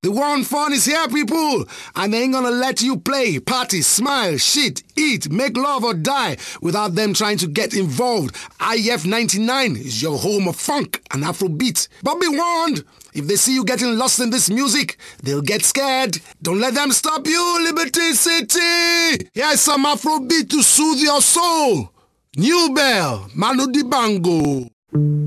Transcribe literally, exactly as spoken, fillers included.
The one fun is here, people, and they ain't gonna let you play, party, smile, shit, eat, make love or die without them trying to get involved. I F ninety-nine is your home of funk and Afrobeat. But be warned, if they see you getting lost in this music, they'll get scared. Don't let them stop you, Liberty City! Here's some Afrobeat to soothe your soul. New Bell, Manu Dibango.